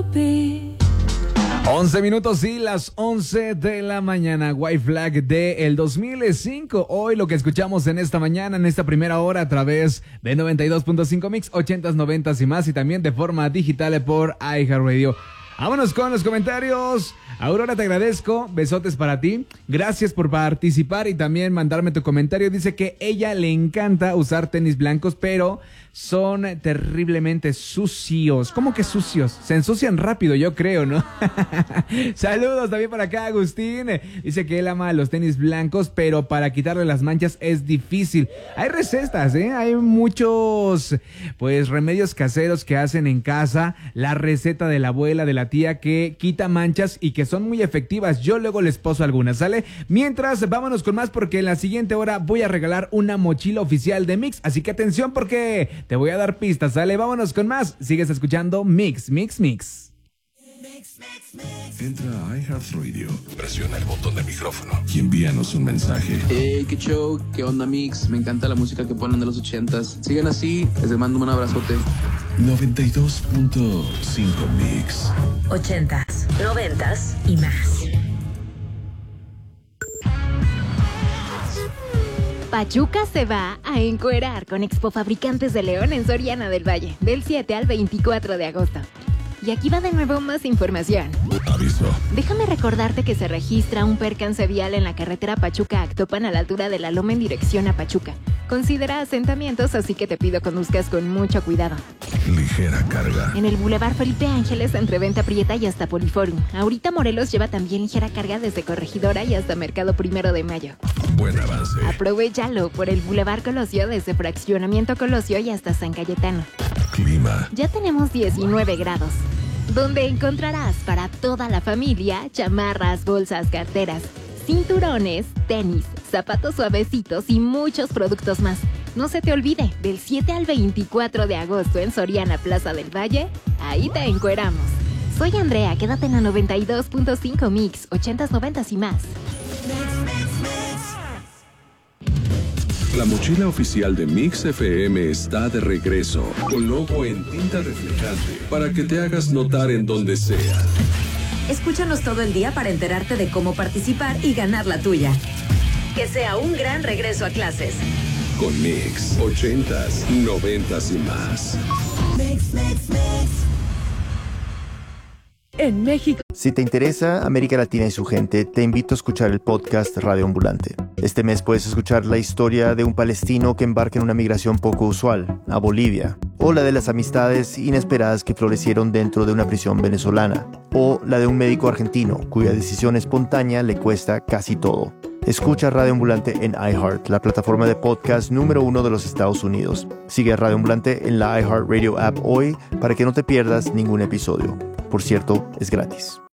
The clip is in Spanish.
be. 11 minutos y las 11 de la mañana, White Flag del 2005. Hoy lo que escuchamos en esta mañana, en esta primera hora a través de 92.5 Mix, 80s, 90s y más, y también de forma digital por iHeartRadio. Vámonos con los comentarios. Aurora, te agradezco, besotes para ti. Gracias por participar y también mandarme tu comentario. Dice que ella le encanta usar tenis blancos, pero son terriblemente sucios. ¿Cómo que sucios? Se ensucian rápido, yo creo, ¿no? Saludos también para acá, Agustín. Dice que él ama los tenis blancos, pero para quitarle las manchas es difícil. Hay recetas, hay muchos, pues, remedios caseros que hacen en casa. La receta de la abuela, de la tía, que quita manchas y que son muy efectivas. Yo luego les poso algunas, ¿sale? Mientras, vámonos con más porque en la siguiente hora voy a regalar una mochila oficial de Mix. Así que atención porque te voy a dar pistas, ¿sale? Vámonos con más. Sigues escuchando Mix, Mix, Mix. Entra a iHeartRadio, presiona el botón de micrófono y envíanos un mensaje. Qué show, qué onda Mix, me encanta la música que ponen de los 80s. Sigan así, les mando un abrazote. 92.5 Mix. 80s, 90s y más. Pachuca se va a encuerar con Expo Fabricantes de León en Soriana del Valle, del 7 al 24 de agosto. Y aquí va de nuevo más información. Aviso. Déjame recordarte que se registra un percance vial en la carretera Pachuca-Actopan a la altura de la Loma en dirección a Pachuca. Considera asentamientos, así que te pido conduzcas con mucho cuidado. Ligera carga. En el Boulevard Felipe Ángeles, entre Venta Prieta y hasta Poliforum. Ahorita Morelos lleva también ligera carga desde Corregidora y hasta Mercado 1 de Mayo. Buen avance. Aprovechalo por el Boulevard Colosio desde Fraccionamiento Colosio y hasta San Cayetano. Clima. Ya tenemos 19 grados, donde encontrarás para toda la familia chamarras, bolsas, carteras, cinturones, tenis, zapatos suavecitos y muchos productos más. No se te olvide, del 7 al 24 de agosto en Soriana Plaza del Valle, ahí te encueramos. Soy Andrea, quédate en la 92.5 Mix, 80s, 90s y más. La mochila oficial de Mix FM está de regreso, con logo en tinta reflejante, para que te hagas notar en donde sea. Escúchanos todo el día para enterarte de cómo participar y ganar la tuya. Que sea un gran regreso a clases. Con Mix, 80s, 90s y más. Mix, mix, mix. En México. Si te interesa América Latina y su gente, te invito a escuchar el podcast Radio Ambulante. Este mes puedes escuchar la historia de un palestino que embarca en una migración poco usual, a Bolivia, o la de las amistades inesperadas que florecieron dentro de una prisión venezolana, o la de un médico argentino cuya decisión espontánea le cuesta casi todo. Escucha Radio Ambulante en iHeart, la plataforma de podcast número 1 de los Estados Unidos. Sigue a Radio Ambulante en la iHeartRadio app hoy para que no te pierdas ningún episodio. Por cierto, es gratis.